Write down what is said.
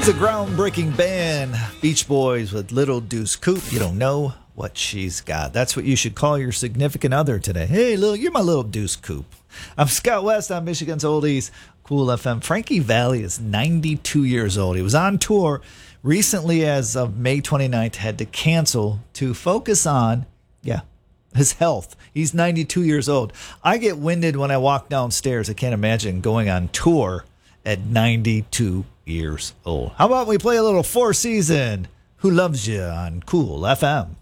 It's a groundbreaking band, Beach Boys with Little Deuce Coupe. You don't know what she's got. That's what you should call your significant other today. Hey, you're my little Deuce Coupe. I'm Scott West on Michigan's Oldies, Cool FM. Frankie Valli is 92 years old. He was on tour recently as of May 29th, had to cancel to focus on, his health. He's 92 years old. I get winded when I walk downstairs. I can't imagine going on tour at 92 years old. How about we play a little Four Season, Who Loves You on Cool FM?